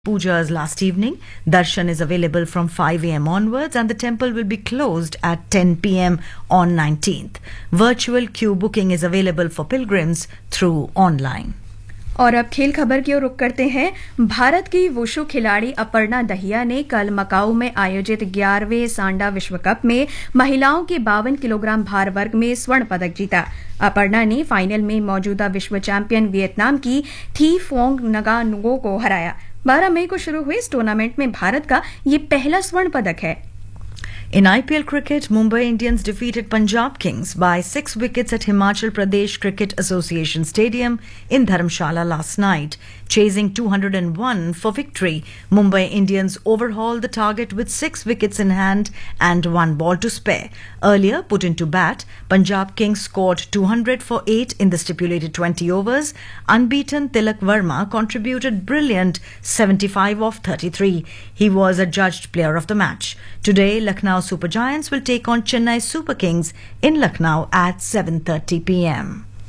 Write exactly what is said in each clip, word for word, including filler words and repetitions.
Pujas last evening. Darshan is available from five a m onwards and the temple will be closed at ten p m on nineteenth. Virtual queue booking is available for pilgrims through online. और अब खेल खबर की ओर रुख करते हैं। भारत की wushu खिलाड़ी अपर्णा दहिया ने कल मकाऊ में आयोजित ग्यारहवें सांडा विश्व कप में महिलाओं के बावन किलोग्राम भार वर्ग में स्वर्ण पदक जीता। अपर्णा ने फाइनल में मौजूदा विश्व चैंपियन वियतनाम की थी फोंग नगानुगो को हराया। बारह मई को शुरू हुए इस टूर्नामेंट में भारत का ये पहला स्वर्ण पदक है। In I P L cricket, Mumbai Indians defeated Punjab Kings by six wickets at Himachal Pradesh Cricket Association Stadium in Dharamshala last night. Chasing two hundred one for victory, Mumbai Indians overhauled the target with six wickets in hand and one ball to spare. Earlier put into bat, Punjab Kings scored two hundred for eight in the stipulated twenty overs. Unbeaten Tilak Verma contributed brilliant seventy-five of thirty-three. He was adjudged player of the match. Today, Lucknow Super Giants will take on Chennai Super Kings in Lucknow at seven thirty p m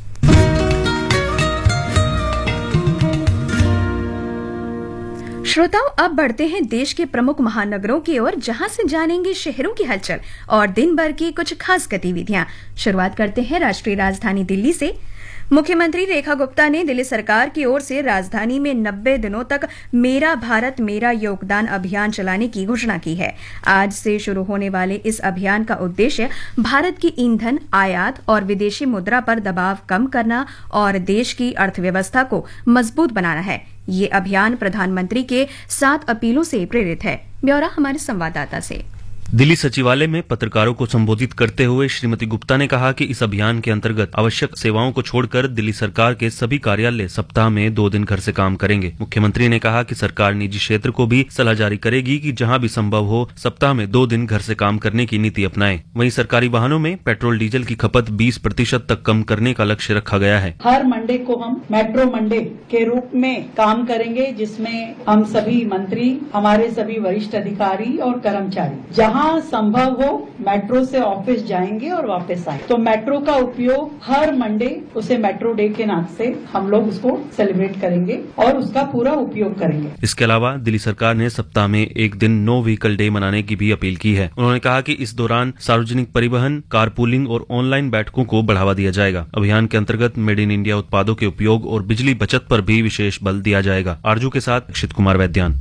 श्रोताओं, अब बढ़ते हैं देश के प्रमुख महानगरों की ओर, जहां से जानेंगे शहरों की हलचल और दिन भर की कुछ खास गतिविधियां। शुरुआत करते हैं राष्ट्रीय राजधानी दिल्ली से। मुख्यमंत्री रेखा गुप्ता ने दिल्ली सरकार की ओर से राजधानी में नब्बे दिनों तक मेरा भारत मेरा योगदान अभियान चलाने की घोषणा की है। आज से शुरू होने वाले इस अभियान का उद्देश्य भारत की ईंधन आयात और विदेशी मुद्रा पर दबाव कम करना और देश की अर्थव्यवस्था को मजबूत बनाना है। ये अभियान प्रधानमंत्री के सात अपीलों से प्रेरित है। ब्यौरा हमारे संवाददाता से। दिल्ली सचिवालय में पत्रकारों को संबोधित करते हुए श्रीमती गुप्ता ने कहा कि इस अभियान के अंतर्गत आवश्यक सेवाओं को छोड़कर दिल्ली सरकार के सभी कार्यालय सप्ताह में दो दिन घर से काम करेंगे। मुख्यमंत्री ने कहा कि सरकार निजी क्षेत्र को भी सलाह जारी करेगी कि जहां भी संभव हो सप्ताह में दो दिन घर से काम करने की नीति अपनाएं। वहीं सरकारी वाहनों में पेट्रोल डीजल की खपत बीस प्रतिशत तक कम करने का लक्ष्य रखा गया है। हर मंडे को हम मेट्रो मंडे के रूप में काम करेंगे, जिसमें हम सभी मंत्री, हमारे सभी वरिष्ठ अधिकारी और कर्मचारी जहां संभव हो मेट्रो से ऑफिस जाएंगे और वापस आएंगे। तो मेट्रो का उपयोग हर मंडे, उसे मेट्रो डे के नाम से हम लोग उसको सेलिब्रेट करेंगे और उसका पूरा उपयोग करेंगे। इसके अलावा दिल्ली सरकार ने सप्ताह में एक दिन नो व्हीकल डे मनाने की भी अपील की है। उन्होंने कहा कि इस दौरान सार्वजनिक परिवहन, कारपूलिंग और ऑनलाइन बैठकों को बढ़ावा दिया जाएगा। अभियान के अंतर्गत मेड इन इंडिया उत्पादों के उपयोग और बिजली बचत पर भी विशेष बल दिया जाएगा। आरजू के साथ अक्षित कुमार वैद्यान।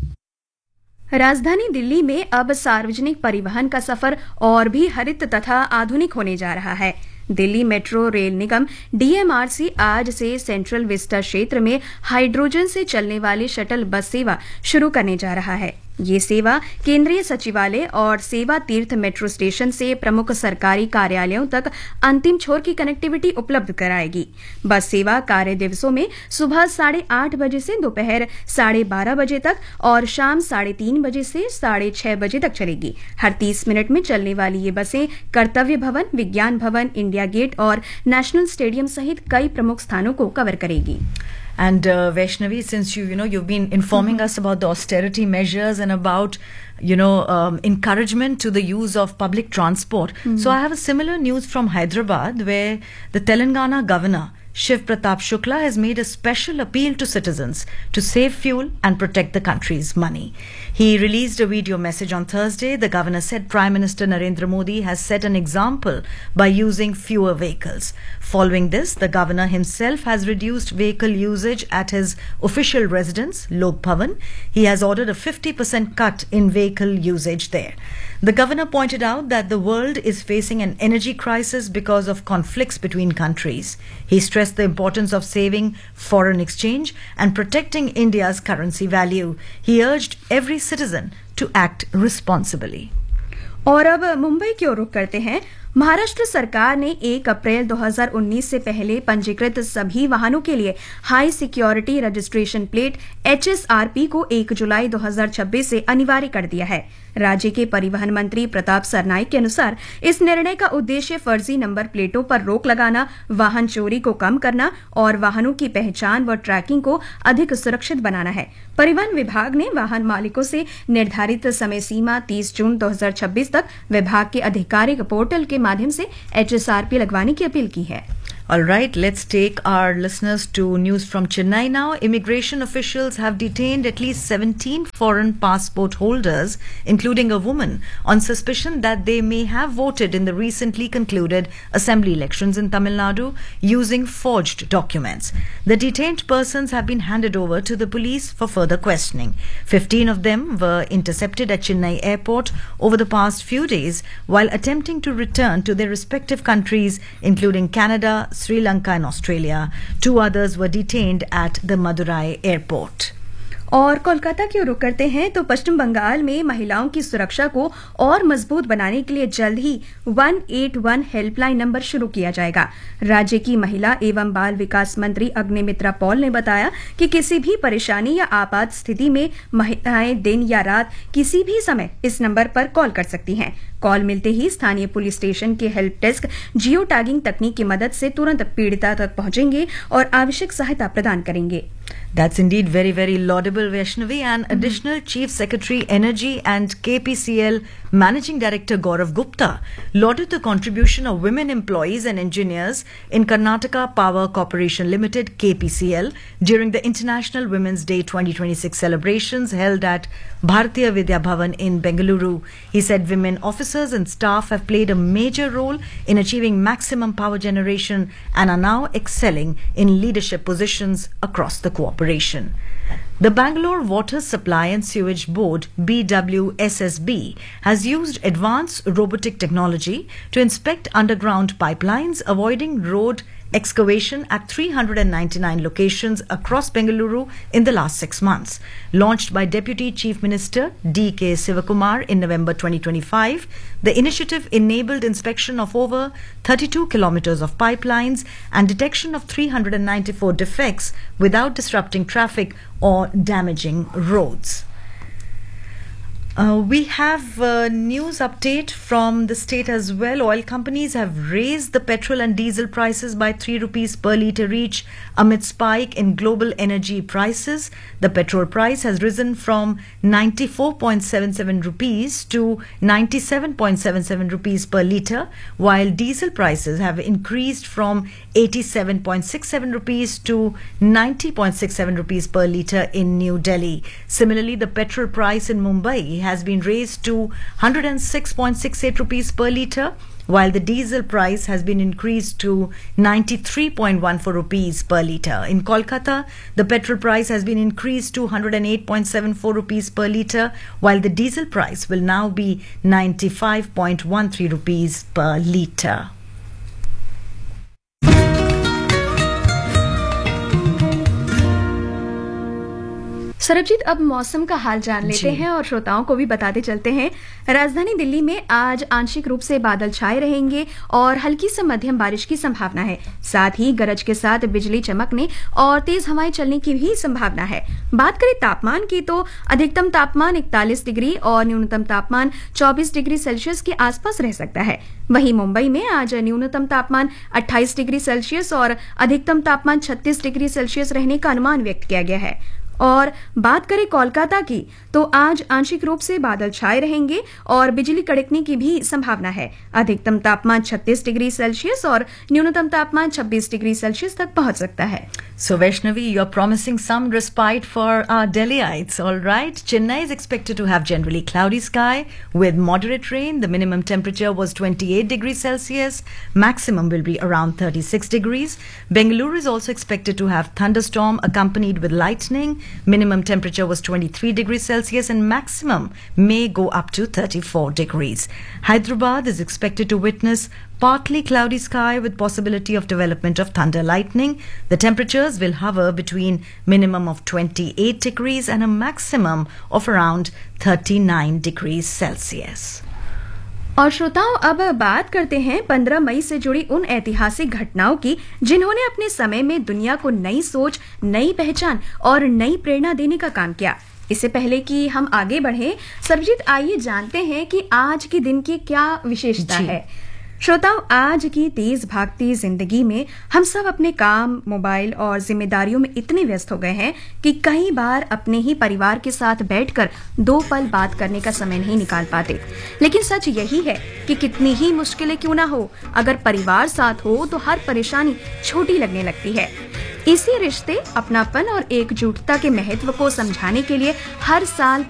राजधानी दिल्ली में अब सार्वजनिक परिवहन का सफर और भी हरित तथा आधुनिक होने जा रहा है। दिल्ली मेट्रो रेल निगम डी एम आर सी आज से सेंट्रल विस्टा क्षेत्र में हाइड्रोजन से चलने वाली शटल बस सेवा शुरू करने जा रहा है। ये सेवा केंद्रीय सचिवालय और सेवा तीर्थ मेट्रो स्टेशन से प्रमुख सरकारी कार्यालयों तक अंतिम छोर की कनेक्टिविटी उपलब्ध कराएगी। बस सेवा कार्य दिवसों में सुबह साढ़े आठ बजे से दोपहर साढ़े बारह बजे तक और शाम साढ़े तीन बजे से साढ़े छह बजे तक चलेगी। हर तीस मिनट में चलने वाली ये बसें कर्तव्य भवन, विज्ञान भवन, इंडिया गेट और नेशनल स्टेडियम सहित कई प्रमुख स्थानों को कवर करेगी। And uh, Vaishnavi, since you, you know, you've been informing mm-hmm. us about the austerity measures and about, you know, um, encouragement to the use of public transport. Mm-hmm. So I have a similar news from Hyderabad, where the Telangana governor, Shiv Pratap Shukla, has made a special appeal to citizens to save fuel and protect the country's money. He released a video message on Thursday. The governor said Prime Minister Narendra Modi has set an example by using fewer vehicles. Following this, the governor himself has reduced vehicle usage at his official residence, Lok Bhavan. He has ordered a fifty percent cut in vehicle usage there. The governor pointed out that the world is facing an energy crisis because of conflicts between countries. He stressed the importance of saving foreign exchange and protecting India's currency value. He urged every citizen to act responsibly. और अब मुंबई की ओर रुख करते हैं। महाराष्ट्र सरकार ने एक अप्रैल दो हज़ार उन्नीस से पहले पंजीकृत सभी वाहनों के लिए high security registration plate H S R P को एक जुलाई दो हज़ार छब्बीस से अनिवार्य कर दिया है। राज्य के परिवहन मंत्री प्रताप सरनाइक के अनुसार इस निर्णय का उद्देश्य फर्जी नंबर प्लेटों पर रोक लगाना, वाहन चोरी को कम करना और वाहनों की पहचान व ट्रैकिंग को अधिक सुरक्षित बनाना है। परिवहन विभाग ने वाहन मालिकों से निर्धारित समय सीमा तीस जून दो हज़ार छब्बीस तक विभाग के आधिकारिक पोर्टल के माध्यम से एच एस आर पी लगवाने की अपील की है। All right, let's take our listeners to news from Chennai now. Immigration officials have detained at least seventeen foreign passport holders, including a woman, on suspicion that they may have voted in the recently concluded assembly elections in Tamil Nadu using forged documents. The detained persons have been handed over to the police for further questioning. fifteen of them were intercepted at Chennai airport over the past few days while attempting to return to their respective countries, including Canada, Sri Lanka and Australia. Two others were detained at the Madurai airport. और कोलकाता की ओर रुख करते हैं तो पश्चिम बंगाल में महिलाओं की सुरक्षा को और मजबूत बनाने के लिए जल्द ही एक सौ इक्यासी हेल्पलाइन नंबर शुरू किया जाएगा। राज्य की महिला एवं बाल विकास मंत्री अग्निमित्रा पॉल ने बताया कि किसी भी परेशानी या आपात स्थिति में महिलाएं दिन या रात किसी भी समय इस नंबर पर कॉल कर सकती हैं। कॉल मिलते ही स्थानीय पुलिस स्टेशन के हेल्प डेस्क जियो टैगिंग तकनीक की मदद से तुरंत पीड़िता तक पहुंचेंगे और आवश्यक सहायता प्रदान करेंगे। That's indeed very, very laudable, Vaishnavi. And mm-hmm. Additional Chief Secretary Energy and K P C L Managing Director Gaurav Gupta lauded the contribution of women employees and engineers in Karnataka Power Corporation Limited, K P C L, during the International Women's Day twenty twenty-six celebrations held at Bharatiya Vidya Bhavan in Bengaluru. He said women officers and staff have played a major role in achieving maximum power generation and are now excelling in leadership positions across the cooperation. The Bangalore Water Supply and Sewage Board, B W S S B, has used advanced robotic technology to inspect underground pipelines, avoiding road excavation at three hundred ninety-nine locations across Bengaluru in the last six months. Launched by Deputy Chief Minister D K Sivakumar in November twenty twenty-five, the initiative enabled inspection of over thirty-two kilometers of pipelines and detection of three hundred ninety-four defects without disrupting traffic or damaging roads. Uh, we have a news update from the state as well. Oil companies have raised the petrol and diesel prices by three rupees per litre each amid spike in global energy prices. The petrol price has risen from ninety-four point seven seven rupees to ninety-seven point seven seven rupees per litre, while diesel prices have increased from eighty-seven point six seven rupees to ninety point six seven rupees per litre in New Delhi. Similarly, the petrol price in Mumbai has been raised to one hundred six point six eight rupees per litre, while the diesel price has been increased to ninety-three point one four rupees per litre. In Kolkata, the petrol price has been increased to one hundred eight point seven four rupees per litre, while the diesel price will now be ninety-five point one three rupees per litre. Sarabjit, अब मौसम का हाल जान लेते हैं और श्रोताओं को भी बताते चलते हैं। राजधानी दिल्ली में आज आंशिक रूप से बादल छाए रहेंगे और हल्की से मध्यम बारिश की संभावना है। साथ ही गरज के साथ बिजली चमकने और तेज हवाएं चलने की भी संभावना है। बात करें तापमान की तो अधिकतम तापमान इकतालीस डिग्री और न्यूनतम तापमान चौबीस डिग्री सेल्सियस के आसपास रह सकता है। वहीं मुंबई में आज न्यूनतम तापमान अट्ठाईस डिग्री सेल्सियस और अधिकतम तापमान छत्तीस डिग्री सेल्सियस रहने का अनुमान व्यक्त किया गया है। और बात करें कोलकाता की तो आज आंशिक रूप से बादल छाए रहेंगे और बिजली कड़कने की भी संभावना है। अधिकतम तापमान छत्तीस डिग्री सेल्सियस और न्यूनतम तापमान छब्बीस डिग्री सेल्सियस तक पहुंच सकता है। So Vaishnavi, you're promising some respite for our Delhiites, all right? Chennai is expected to have generally cloudy sky with moderate rain. The minimum temperature was twenty-eight degrees Celsius. Maximum will be around thirty-six degrees. Bengaluru is also expected to have thunderstorm accompanied with lightning. Minimum temperature was twenty-three degrees Celsius and maximum may go up to thirty-four degrees. Hyderabad is expected to witness partly cloudy sky with possibility of development of thunder lightning. The temperatures will hover between minimum of twenty-eight degrees and a maximum of around thirty-nine degrees Celsius. और श्रोताओं, अब बात करते हैं पंद्रह मई से जुड़ी उन ऐतिहासिक घटनाओं की जिन्होंने अपने समय में दुनिया को नई सोच, नई पहचान और नई प्रेरणा देने का काम किया। इससे पहले कि हम आगे बढ़ें, सरबजीत, आइए जानते हैं कि आज के दिन की क्या विशेषता है। श्रोताओं, आज की तेज भागती जिंदगी में हम सब अपने काम, मोबाइल और जिम्मेदारियों में इतने व्यस्त हो गए हैं कि कई बार अपने ही परिवार के साथ बैठकर दो पल बात करने का समय नहीं निकाल पाते। लेकिन सच यही है कि कितनी ही मुश्किलें क्यों ना हो, अगर परिवार साथ हो तो हर परेशानी छोटी लगने लगती है। इसी रिश्ते, अपनापन और एकजुटता के महत्व को समझाने के लिए हर साल